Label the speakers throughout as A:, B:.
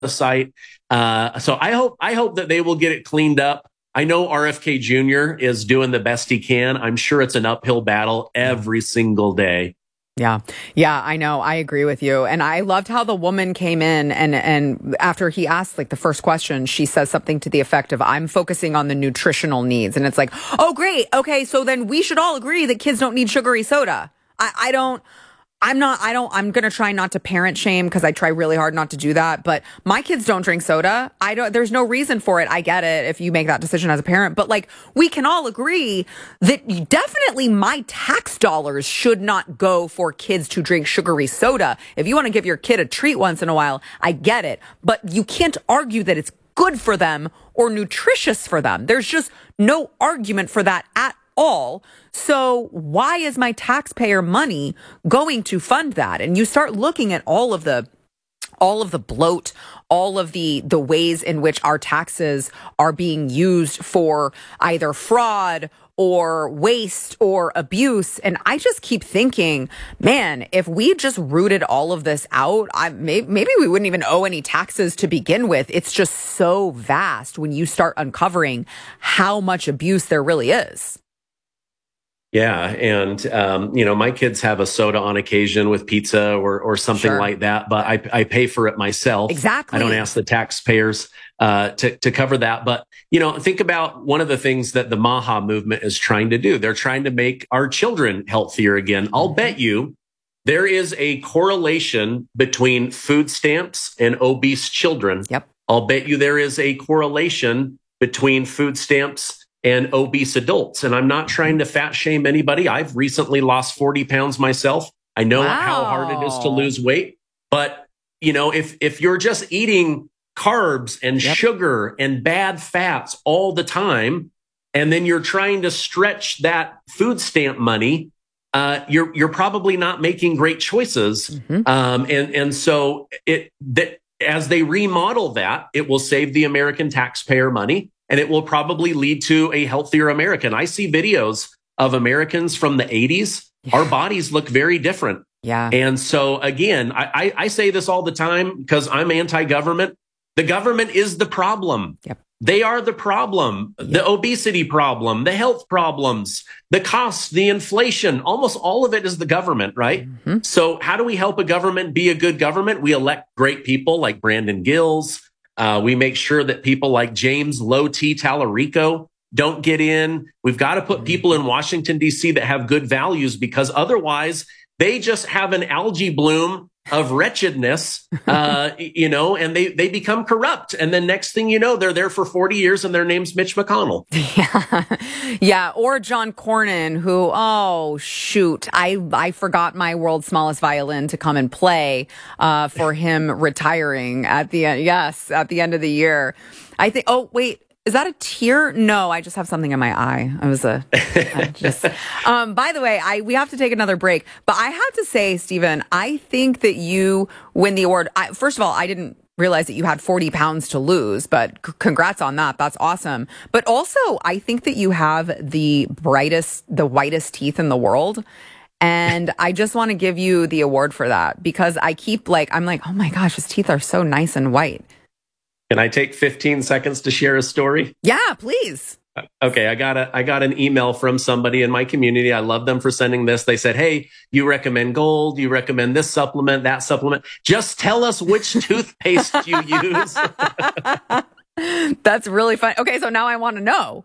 A: the site. So I hope that they will get it cleaned up. I know RFK Jr. is doing the best he can. I'm sure it's an uphill battle every single day.
B: Yeah. Yeah, I know. I agree with you. And I loved how the woman came in and after he asked like the first question, she says something to the effect of, I'm focusing on the nutritional needs. And it's like, oh, great. Okay. So then we should all agree that kids don't need sugary soda. I'm going to try not to parent shame because I try really hard not to do that. But my kids don't drink soda. There's no reason for it. I get it if you make that decision as a parent. But like, we can all agree that definitely my tax dollars should not go for kids to drink sugary soda. If you want to give your kid a treat once in a while, I get it. But you can't argue that it's good for them or nutritious for them. There's just no argument for that at all. So why is my taxpayer money going to fund that? And you start looking at all of the bloat, all of the ways in which our taxes are being used for either fraud or waste or abuse. And I just keep thinking, man, if we just rooted all of this out, maybe we wouldn't even owe any taxes to begin with. It's just so vast when you start uncovering how much abuse there really is.
A: Yeah. And, my kids have a soda on occasion with pizza or something like that, but I pay for it myself.
B: Exactly.
A: I don't ask the taxpayers to cover that. But, think about one of the things that the MAHA movement is trying to do. They're trying to make our children healthier again. I'll bet you there is a correlation between food stamps and obese children.
B: Yep.
A: I'll bet you there is a correlation between food stamps and obese adults. And I'm not trying to fat shame anybody. I've recently lost 40 pounds myself. I know how hard it is to lose weight. But, if you're just eating carbs and sugar and bad fats all the time, and then you're trying to stretch that food stamp money, you're probably not making great choices. And so as they remodel that, it will save the American taxpayer money. And it will probably lead to a healthier American. I see videos of Americans from the 80s. Yeah. Our bodies look very different.
B: Yeah.
A: And so, again, I say this all the time because I'm anti-government. The government is the problem.
B: Yep.
A: They are the problem. Yep. The obesity problem, the health problems, the costs, the inflation. Almost all of it is the government, right? Mm-hmm. So how do we help a government be a good government? We elect great people like Brandon Gills. We make sure that people like James Low T. Tallarico don't get in. We've got to put people in Washington, D.C. that have good values because otherwise they just have an algae bloom of wretchedness, and they become corrupt. And then next thing you know, they're there for 40 years and their name's Mitch McConnell.
B: Yeah. Or John Cornyn, who, oh, shoot, I forgot my world's smallest violin to come and play for him retiring at the end. Yes, at the end of the year. I think, oh, wait. Is that a tear? No, I just have something in my eye. By the way, we have to take another break, but I have to say, Stephen, I think that you win the award. First of all, I didn't realize that you had 40 pounds to lose, but congrats on that. That's awesome. But also, I think that you have the whitest teeth in the world. And I just want to give you the award for that because I'm like, oh my gosh, his teeth are so nice and white.
A: Can I take 15 seconds to share a story?
B: Yeah, please.
A: Okay, I got an email from somebody in my community. I love them for sending this. They said, "Hey, you recommend Gold, you recommend this supplement, that supplement. Just tell us which toothpaste you use."
B: That's really fun. Okay, so now I want to know.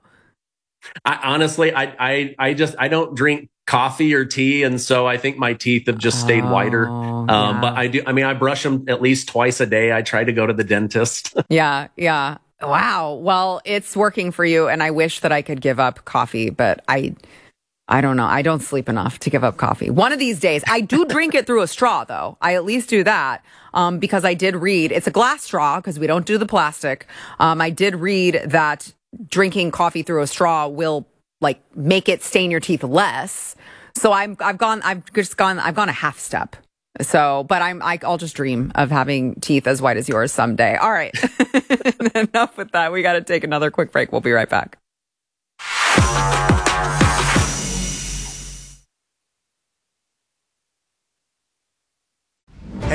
A: I don't drink coffee or tea, and so I think my teeth have just stayed whiter.
B: Yeah.
A: But I brush them at least twice a day. I try to go to the dentist.
B: Yeah. Wow. Well, it's working for you, and I wish that I could give up coffee, but I don't know. I don't sleep enough to give up coffee. One of these days, I do drink it through a straw, though. I at least do that because I did read it's a glass straw because we don't do the plastic. I did read that drinking coffee through a straw will make it stain your teeth less. So I've gone a half step. So, but I'll just dream of having teeth as white as yours someday. All right. Enough with that. We got to take another quick break. We'll be right back.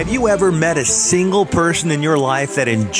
C: Have you ever met a single person in your life that enjoyed